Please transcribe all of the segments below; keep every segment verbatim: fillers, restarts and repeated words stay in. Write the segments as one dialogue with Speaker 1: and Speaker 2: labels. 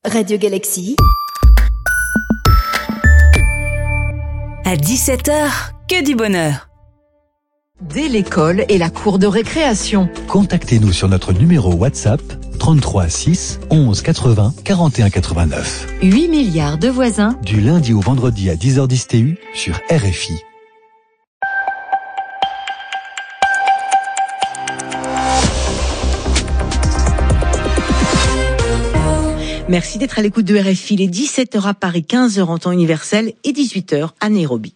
Speaker 1: Radio Galaxy.
Speaker 2: À dix-sept heures, que du bonheur.
Speaker 3: Dès l'école et la cour de récréation.
Speaker 4: Contactez-nous sur notre numéro WhatsApp trente-trois six onze quatre-vingts quarante et un quatre-vingt-neuf.
Speaker 3: huit milliards de voisins.
Speaker 4: Du lundi au vendredi à dix heures dix T U sur R F I.
Speaker 5: Merci d'être à l'écoute de R F I. Il est dix-sept heures à Paris, quinze heures en temps universel et dix-huit heures à Nairobi.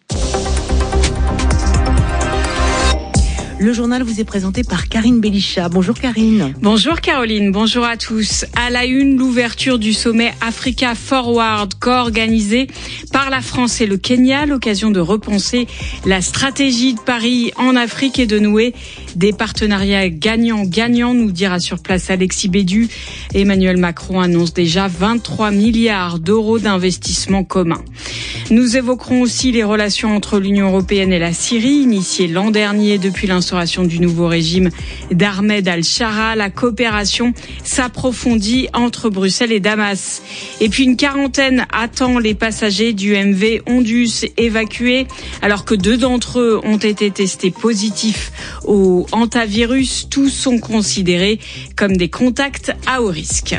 Speaker 5: Le journal vous est présenté par Karine Belisha. Bonjour Karine.
Speaker 6: Bonjour Caroline, bonjour à tous. À la une, l'ouverture du sommet Africa Forward, co-organisé par la France et le Kenya, l'occasion de repenser la stratégie de Paris en Afrique et de nouer des partenariats gagnants-gagnants, nous dira sur place Alexis Bédu. Emmanuel Macron annonce déjà vingt-trois milliards d'euros d'investissements communs. Nous évoquerons aussi les relations entre l'Union européenne et la Syrie, initiées l'an dernier depuis l'instauration du nouveau régime d'Ahmed al-Shara. La coopération s'approfondit entre Bruxelles et Damas. Et puis une quarantaine attend les passagers du M V Ondus évacués, alors que deux d'entre eux ont été testés positifs au hantavirus. Tous sont considérés comme des contacts à haut risque.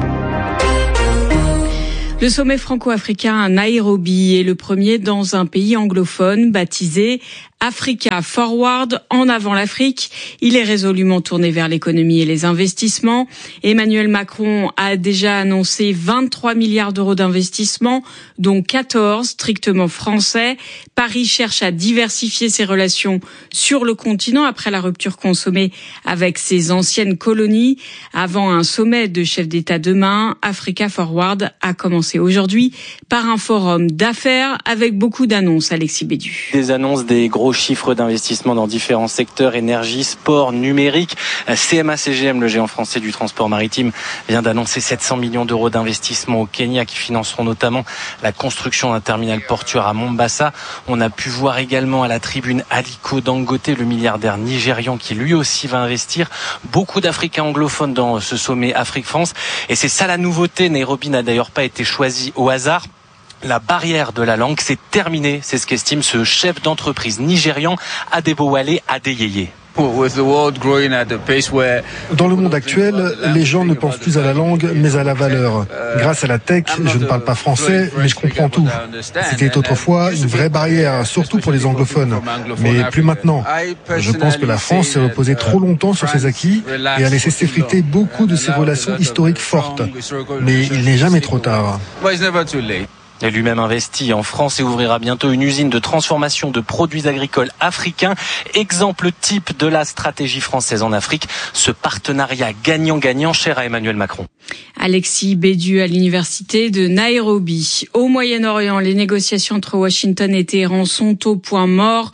Speaker 6: Le sommet franco-africain à Nairobi est le premier dans un pays anglophone baptisé Africa Forward, en avant l'Afrique. Il est résolument tourné vers l'économie et les investissements. Emmanuel Macron a déjà annoncé vingt-trois milliards d'euros d'investissements, dont quatorze strictement français. Paris cherche à diversifier ses relations sur le continent après la rupture consommée avec ses anciennes colonies. Avant un sommet de chefs d'État demain, Africa Forward a commencé aujourd'hui par un forum d'affaires avec beaucoup d'annonces. Alexis Bédu.
Speaker 7: Des annonces, des gros chiffres d'investissement dans différents secteurs, énergie, sport, numérique. C M A C G M, le géant français du transport maritime, vient d'annoncer sept cents millions d'euros d'investissement au Kenya qui financeront notamment la construction d'un terminal portuaire à Mombasa. On a pu voir également à la tribune Aliko Dangote, le milliardaire nigérian qui lui aussi va investir. Beaucoup d'Africains anglophones dans ce sommet Afrique-France. Et c'est ça la nouveauté. Nairobi n'a d'ailleurs pas été choisi au hasard. La barrière de la langue, c'est terminé, c'est ce qu'estime ce chef d'entreprise nigérian, Adebowale Adeyeye.
Speaker 8: Dans le monde actuel, les gens ne pensent plus à la langue, mais à la valeur. Grâce à la tech, je ne parle pas français, mais je comprends tout. C'était autrefois une vraie barrière, surtout pour les anglophones, mais plus maintenant. Je pense que la France s'est reposée trop longtemps sur ses acquis et a laissé s'effriter beaucoup de ses relations historiques fortes. Mais il n'est jamais trop tard.
Speaker 7: Il a lui-même investi en France et ouvrira bientôt une usine de transformation de produits agricoles africains. Exemple type de la stratégie française en Afrique, ce partenariat gagnant-gagnant cher à Emmanuel Macron.
Speaker 6: Alexis Bédu à l'université de Nairobi. Au Moyen-Orient, les négociations entre Washington et Téhéran sont au point mort.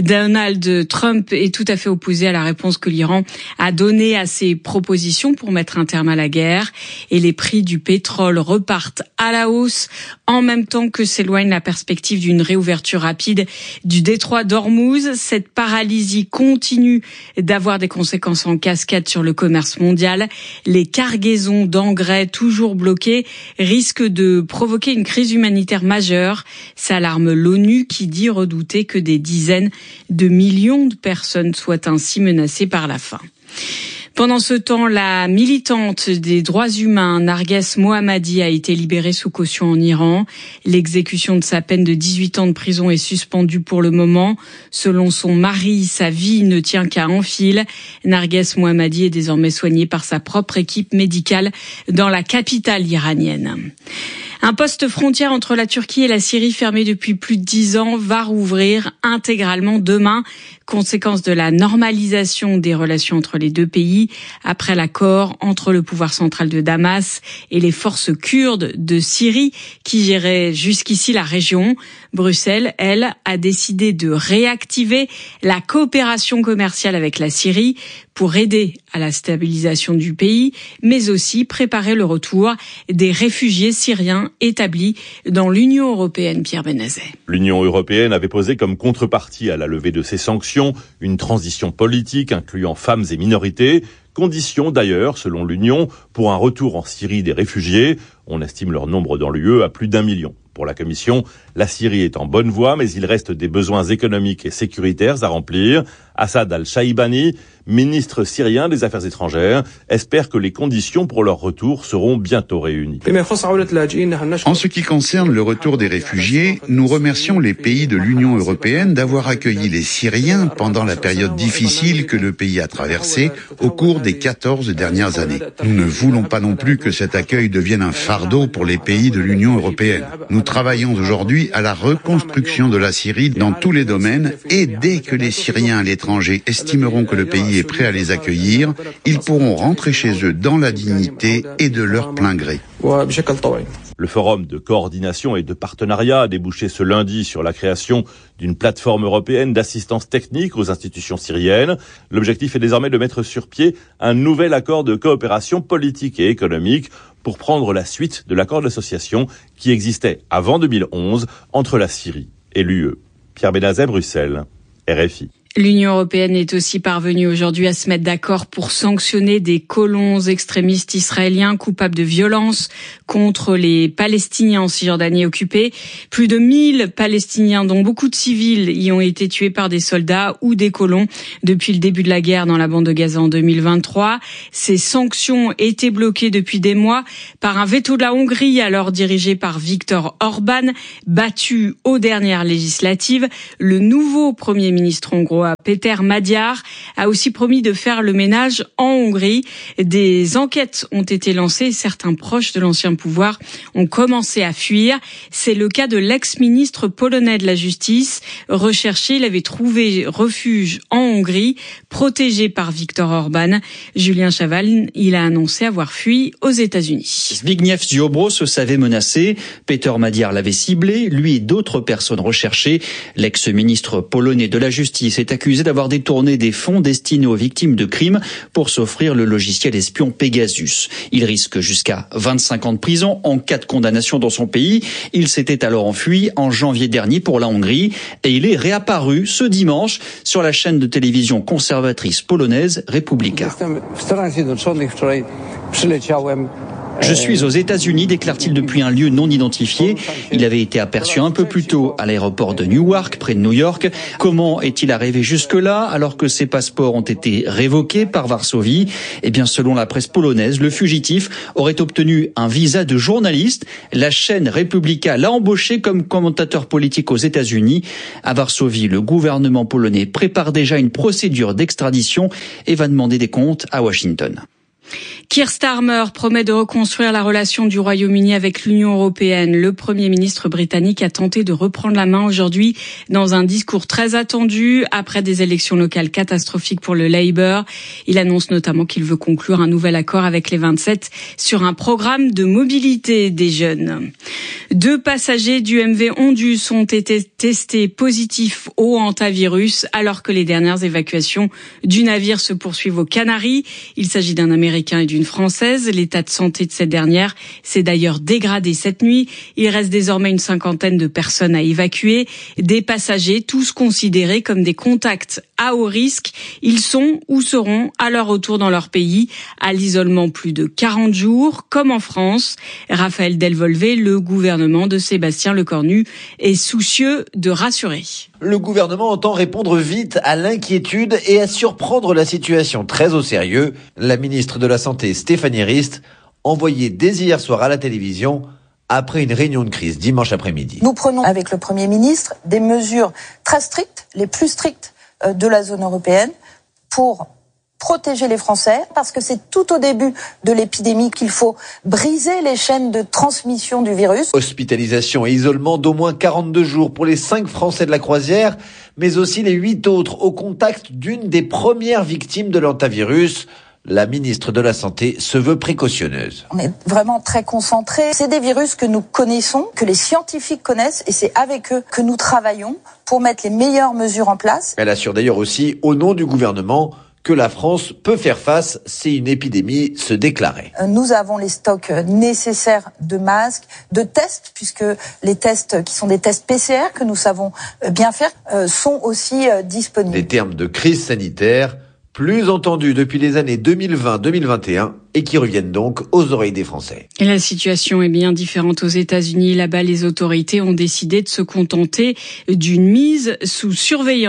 Speaker 6: Donald Trump est tout à fait opposé à la réponse que l'Iran a donnée à ses propositions pour mettre un terme à la guerre. Et les prix du pétrole repartent à la hausse en même temps que s'éloigne la perspective d'une réouverture rapide du détroit d'Ormuz. Cette paralysie continue d'avoir des conséquences en cascade sur le commerce mondial. Les cargaisons d'engrais toujours bloquées risquent de provoquer une crise humanitaire majeure. S'alarme l'ONU qui dit redouter que des dizaines de millions de personnes soient ainsi menacées par la faim. Pendant ce temps, la militante des droits humains, Narges Mohammadi, a été libérée sous caution en Iran. L'exécution de sa peine de dix-huit ans de prison est suspendue pour le moment. Selon son mari, sa vie ne tient qu'à un fil. Narges Mohammadi est désormais soignée par sa propre équipe médicale dans la capitale iranienne. Un poste frontière entre la Turquie et la Syrie fermé depuis plus de dix ans va rouvrir intégralement demain, conséquence de la normalisation des relations entre les deux pays après l'accord entre le pouvoir central de Damas et les forces kurdes de Syrie qui géraient jusqu'ici la région. Bruxelles, elle, a décidé de réactiver la coopération commerciale avec la Syrie pour aider à la stabilisation du pays, mais aussi préparer le retour des réfugiés syriens établis dans l'Union européenne. Pierre Benazet.
Speaker 9: L'Union européenne avait posé comme contrepartie à la levée de ces sanctions une transition politique incluant femmes et minorités. Condition d'ailleurs, selon l'Union, pour un retour en Syrie des réfugiés. On estime leur nombre dans l'U E à plus d'un million. Pour la Commission, la Syrie est en bonne voie, mais il reste des besoins économiques et sécuritaires à remplir. Assad al-Shaibani, ministre syrien des Affaires étrangères, espère que les conditions pour leur retour seront bientôt réunies.
Speaker 1: En ce qui concerne le retour des réfugiés, nous remercions les pays de l'Union européenne d'avoir accueilli les Syriens pendant la période difficile que le pays a traversée au cours des quatorze dernières années. Nous ne voulons pas non plus que cet accueil devienne un fardeau pour les pays de l'Union européenne. Nous travaillons aujourd'hui à la reconstruction de la Syrie dans tous les domaines et dès que les Syriens à l'étranger estimeront que le pays est prêt à les accueillir, ils pourront rentrer chez eux dans la dignité et de leur plein gré.
Speaker 9: Le forum de coordination et de partenariat a débouché ce lundi sur la création d'une plateforme européenne d'assistance technique aux institutions syriennes. L'objectif est désormais de mettre sur pied un nouvel accord de coopération politique et économique pour prendre la suite de l'accord d'association qui existait avant deux mille onze entre la Syrie et l'U E. Pierre Benazet, Bruxelles, R F I.
Speaker 6: L'Union européenne est aussi parvenue aujourd'hui à se mettre d'accord pour sanctionner des colons extrémistes israéliens coupables de violences contre les Palestiniens en Cisjordanie occupée. Plus de mille Palestiniens, dont beaucoup de civils, y ont été tués par des soldats ou des colons depuis le début de la guerre dans la bande de Gaza en deux mille vingt-trois. Ces sanctions étaient bloquées depuis des mois par un veto de la Hongrie, alors dirigé par Viktor Orban, battu aux dernières législatives. Le nouveau Premier ministre hongrois, Péter Magyar, a aussi promis de faire le ménage en Hongrie. Des enquêtes ont été lancées et certains proches de l'ancien pouvoir ont commencé à fuir. C'est le cas de l'ex-ministre polonais de la Justice. Recherché, il avait trouvé refuge en Hongrie, protégé par Viktor Orban. Julien Chaval, il a annoncé avoir fui aux États-Unis.
Speaker 10: Zbigniew Ziobro se savait menacé. Péter Magyar l'avait ciblé, lui et d'autres personnes recherchées. L'ex-ministre polonais de la Justice est accusé d'avoir détourné des fonds destinés aux victimes de crimes pour s'offrir le logiciel espion Pegasus. Il risque jusqu'à vingt-cinq ans de prison en cas de condamnation dans son pays. Il s'était alors enfui en janvier dernier pour la Hongrie et il est réapparu ce dimanche sur la chaîne de télévision conservatrice polonaise Republika. Je suis aux États-Unis, déclare-t-il depuis un lieu non identifié. Il avait été aperçu un peu plus tôt à l'aéroport de Newark, près de New York. Comment est-il arrivé jusque-là, alors que ses passeports ont été révoqués par Varsovie? Eh bien, selon la presse polonaise, le fugitif aurait obtenu un visa de journaliste. La chaîne Republika l'a embauché comme commentateur politique aux États-Unis. À Varsovie, le gouvernement polonais prépare déjà une procédure d'extradition et va demander des comptes à Washington.
Speaker 6: Keir Starmer promet de reconstruire la relation du Royaume-Uni avec l'Union européenne. Le Premier ministre britannique a tenté de reprendre la main aujourd'hui dans un discours très attendu après des élections locales catastrophiques pour le Labour. Il annonce notamment qu'il veut conclure un nouvel accord avec les vingt-sept sur un programme de mobilité des jeunes. Deux passagers du M V Ondus ont été testés positifs au hantavirus alors que les dernières évacuations du navire se poursuivent aux Canaries. Il s'agit d'un Américain et d'une Française. L'état de santé de cette dernière s'est d'ailleurs dégradé cette nuit. Il reste désormais une cinquantaine de personnes à évacuer. Des passagers, tous considérés comme des contacts à haut risque. Ils sont ou seront à leur retour dans leur pays à l'isolement plus de quarante jours, comme en France. Raphaël Delvolvé, le gouvernement de Sébastien Lecornu, est soucieux de rassurer.
Speaker 11: Le gouvernement entend répondre vite à l'inquiétude et à surprendre la situation très au sérieux. La ministre de la Santé, Stéphanie Rist, envoyée dès hier soir à la télévision après une réunion de crise dimanche après-midi.
Speaker 12: Nous prenons avec le Premier ministre des mesures très strictes, les plus strictes de la zone européenne, pour protéger les Français, parce que c'est tout au début de l'épidémie qu'il faut briser les chaînes de transmission du virus.
Speaker 11: Hospitalisation et isolement d'au moins quarante-deux jours pour les cinq Français de la croisière, mais aussi les huit autres au contact d'une des premières victimes de l'hantavirus. La ministre de la Santé se veut précautionneuse.
Speaker 12: On est vraiment très concentrés. C'est des virus que nous connaissons, que les scientifiques connaissent, et c'est avec eux que nous travaillons pour mettre les meilleures mesures en place.
Speaker 11: Elle assure d'ailleurs aussi, au nom du gouvernement, que la France peut faire face si une épidémie se déclarait.
Speaker 12: Nous avons les stocks nécessaires de masques, de tests, puisque les tests qui sont des tests P C R que nous savons bien faire sont aussi disponibles.
Speaker 11: Des termes de crise sanitaire plus entendus depuis les années deux mille vingt deux mille vingt et un et qui reviennent donc aux oreilles des Français.
Speaker 6: Et la situation est bien différente aux États-Unis. Là-bas, les autorités ont décidé de se contenter d'une mise sous surveillance.